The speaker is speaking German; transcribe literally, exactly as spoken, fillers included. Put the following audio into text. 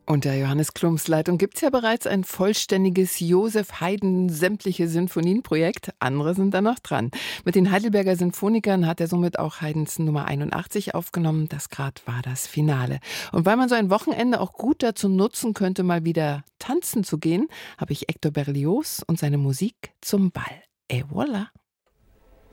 Unter Johannes Klums Leitung gibt es ja bereits ein vollständiges Josef Haydn sämtliche Sinfonienprojekt. Andere sind da noch dran. Mit den Heidelberger Sinfonikern hat er somit auch Haydns Nummer einundachtzig aufgenommen. Das grad war das Finale. Und weil man so ein Wochenende auch gut dazu nutzen könnte, mal wieder tanzen zu gehen, habe ich Hector Berlioz und seine Musik zum Ball. Et voilà!